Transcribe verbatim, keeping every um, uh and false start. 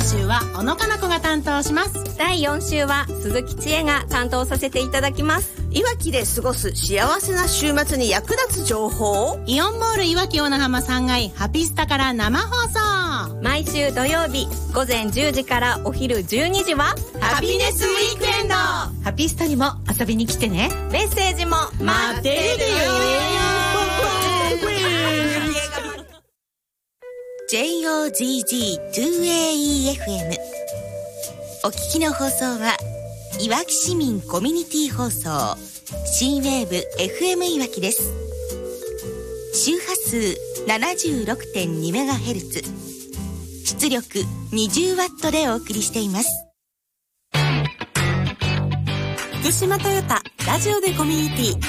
週は小野かな子が担当します。 だいよん週は鈴木千恵が担当させていただきます。 いわきで過ごす幸せな週末に役立つ情報をイオンモールいわき小名浜さんがいハピスタから生放送。 毎週土曜日午前じゅうじからお昼じゅうにじはハピネスウィークエンド。 ハピスタにも遊びに来てね。 メッセージも待ってるでよ。 ジェイオージージーツーエーイーエフエム お聞きの放送はいわき市民コミュニティ放送 C ウェーブ エフエム いわきです。周波数 ななじゅうろくてんにメガヘルツ 出力 にじゅうワット でお送りしています。 福島トヨタラジオでコミュニティ